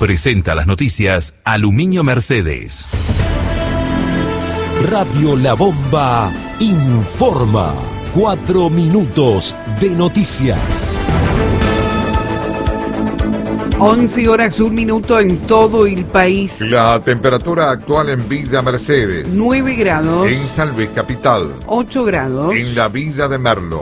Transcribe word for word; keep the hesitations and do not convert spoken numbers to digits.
Presenta las noticias Aluminio Mercedes. Radio La Bomba informa. Cuatro minutos de noticias. once horas, un minuto en todo el país. La temperatura actual en Villa Mercedes. nueve grados. En San Luis Capital. ocho grados. En la Villa de Merlo.